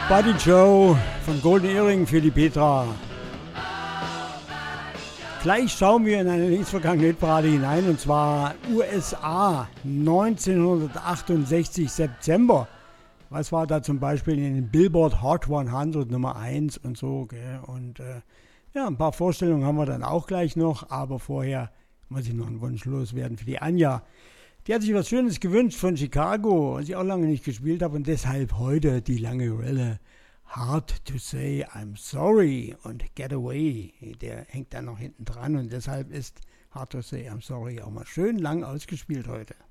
Buddy Joe von Golden Earring für die Petra. Gleich schauen wir in eine längst vergangene Hitparade hinein, und zwar USA 1968 September. Was war da zum Beispiel in den Billboard Hot 100 Nummer 1 und so, gell? Und ja, ein paar Vorstellungen haben wir dann auch gleich noch, aber vorher muss ich noch einen Wunsch loswerden für die Anja. Die hat sich was Schönes gewünscht von Chicago, was ich auch lange nicht gespielt habe, und deshalb heute die lange Welle. Hard to say I'm sorry und Get Away, der hängt da noch hinten dran, und deshalb ist Hard to say I'm sorry auch mal schön lang ausgespielt heute.